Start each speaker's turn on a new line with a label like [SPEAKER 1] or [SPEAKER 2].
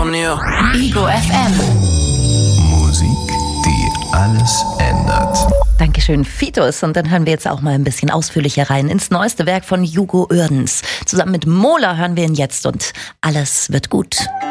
[SPEAKER 1] insomnia.
[SPEAKER 2] Ego FM.
[SPEAKER 3] Musik, die alles ändert.
[SPEAKER 4] Dankeschön, Fitus. Und dann hören wir jetzt auch mal ein bisschen ausführlicher rein ins neueste Werk von Hugo Uerdens. Zusammen mit Mola hören wir ihn jetzt und alles wird gut.